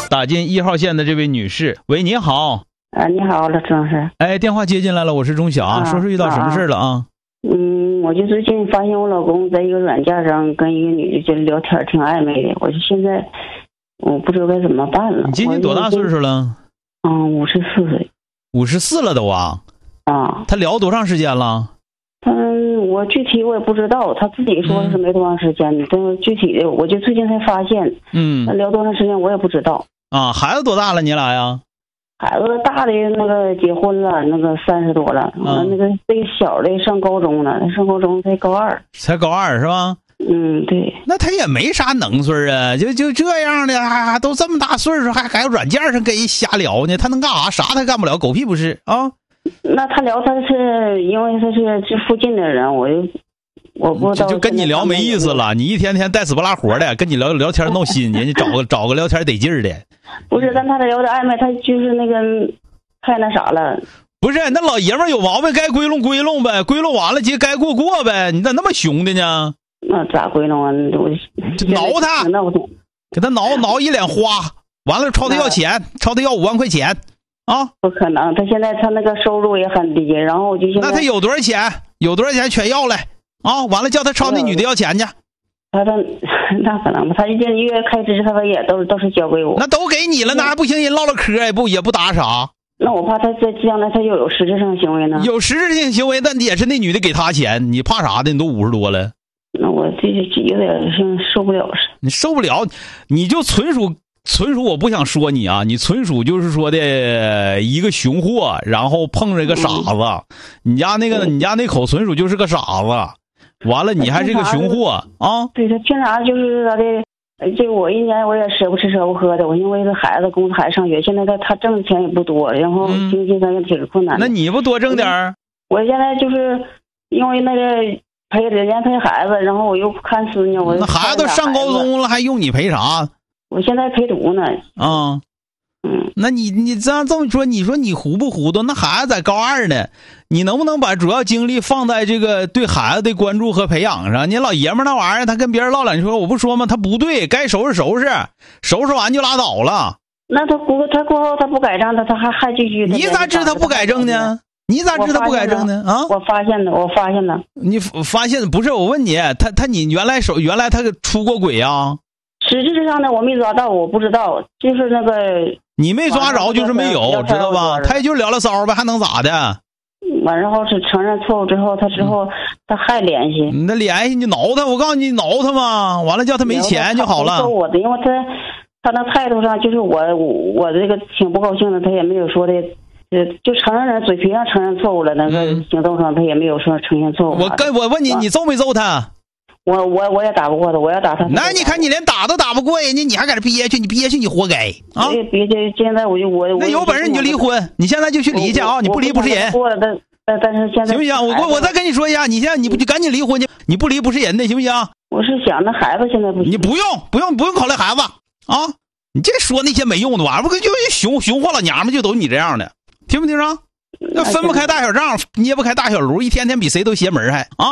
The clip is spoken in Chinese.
打进1号线的这位女士，喂，你好。 你好，老张老师。 哎，电话接进来了，我是钟晓说说遇到什么事了啊？ 我就最近发现我老公在一个软件上跟一个女的就聊天挺暧昧的，我就现在我不知道该怎么办了。 你今年多大岁数了 ？54岁。 54了都啊？他聊多长时间了？ 我具体我也不知道，他自己说是没多长时间的，但是具体的我就最近才发现。他聊多长时间我也不知道。 孩子多大了你俩呀？ 孩子大的那个结婚了，那个30多了，那个最小的上高中呢，上高中才高2。 才高2是吧？ 对。 那他也没啥能岁啊，就这样的，还都这么大岁数，还软件上跟人瞎聊呢，他能干啥？啥他干不了，狗屁不是啊！ 那他聊，他是因为他是这附近的人，我不知道。 就跟你聊没意思了，你一天天带死不拉活的，跟你聊天闹心，你找个聊天得劲儿的。 不是，但他聊的暧昧，他就是那个太那啥了。 不是，那老爷们有毛病，该归拢归拢呗，归拢完了，该过过呗，你咋那么凶的呢？ 那咋归拢啊？ 就挠他，给他挠一脸花，完了朝他要钱，朝他要5万块钱啊！ 不可能，他现在他那个收入也很低，然后我就现在。 那他有多少钱？有多少钱全要来啊！完了叫他朝那女的要钱去。 那可能吧，他一月开支他也都是交给我。 那都给你了，那还不行？人唠唠嗑也不打啥。 那我怕他在将来他又有实质性行为呢。 有实质性行为，但也是那女的给他钱，你怕啥的？你都50多了。 那我这有点受不了。 你受不了，你就纯属我不想说你啊，你纯属就是说的一个熊货，然后碰着个傻子。你家那口纯属就是个傻子，完了你还是个熊货啊！ 对，他凭啥就是他的？这我一年我也舍不吃舍不喝的，我因为这孩子孩子上学，现在他挣的钱也不多，然后经济上也挺困难的。 那你不多挣点儿？ 我现在就是因为那个陪孩子，然后我又看孙女， 那孩子都上高中了，还用你陪啥？ 我现在陪读呢。 那你这么说，你说你糊不糊涂？那孩子在高2呢，你能不能把主要精力放在这个对孩子的关注和培养上？你老爷们那玩意儿，他跟别人唠两句，我不说吗？他不对，该收拾收拾完就拉倒了。 那他过后他不改正，他还继续。 你咋知道他不改正呢？你咋知道不改正呢？ 我发现了。 你发现不是？我问你，你原来他出过轨啊？ 实质上的我没抓到，我不知道，就是那个。 你没抓着就是没有，知道吧？他也就聊聊骚呗，还能咋的？ 完然后是承认错误之后，他还联系。 那联系你挠他，我告诉你挠他嘛，完了叫他没钱就好了。 我的，因为他那态度上就是我这个挺不高兴的，他也没有说的，就承认嘴皮上承认错误了，那个行动上他也没有说呈现错误。 我问你，你揍没揍他？ 我也打不过他，我要打他。 那你看你连打都打不过人家，你还搁这憋屈，你憋屈你活该啊！ 憋屈，现在我那有本事你就离婚，你现在就去离去啊！你不离不是人。 但是现在行不行？我再跟你说一下，你现在你不就赶紧离婚去？你不离不是人的，行不行？ 我是想那孩子现在不行。 你不用考虑孩子啊！你这说那些没用的玩意儿，不就熊货老娘们就都你这样的，听不听着？那分不开大小账，捏不开大小炉，一天天比谁都邪门还啊！